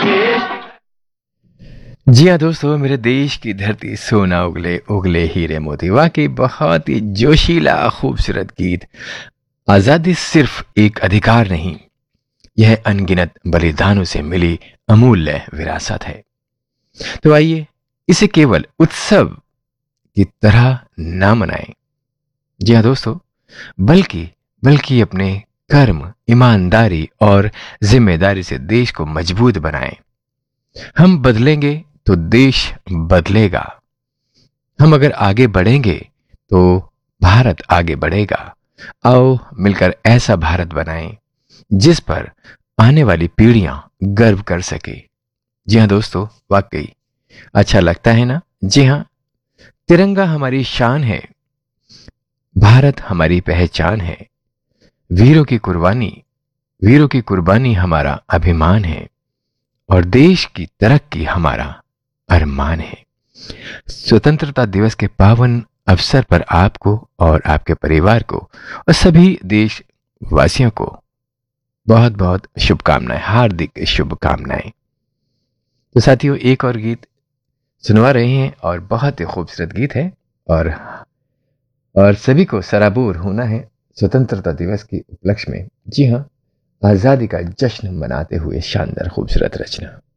जी हाँ दोस्तों, मेरे देश की धरती सोना उगले उगले हीरे मोती। वाकई बहुत ही जोशीला खूबसूरत गीत। आजादी सिर्फ एक अधिकार नहीं, यह अनगिनत बलिदानों से मिली अमूल्य विरासत है। तो आइए इसे केवल उत्सव की तरह ना मनाएं। जी हाँ दोस्तों, बल्कि बल्कि अपने कर्म, ईमानदारी और जिम्मेदारी से देश को मजबूत बनाएं। हम बदलेंगे तो देश बदलेगा। हम अगर आगे बढ़ेंगे तो भारत आगे बढ़ेगा। आओ मिलकर ऐसा भारत बनाएं जिस पर आने वाली पीढ़ियां गर्व कर सके। जी हाँ दोस्तों, वाकई अच्छा लगता है ना। जी हाँ, तिरंगा हमारी शान है, भारत हमारी पहचान है। वीरों की कुर्बानी, वीरों की कुर्बानी हमारा अभिमान है और देश की तरक्की हमारा अरमान है। स्वतंत्रता दिवस के पावन अवसर पर आपको और आपके परिवार को और सभी देशवासियों को बहुत बहुत शुभकामनाएं, हार्दिक शुभकामनाएं। तो साथियों, एक और गीत सुनवा रहे हैं और बहुत ही खूबसूरत गीत है और सभी को सराबोर होना है स्वतंत्रता दिवस के उपलक्ष्य में। जी हाँ, आजादी का जश्न मनाते हुए शानदार खूबसूरत रचना।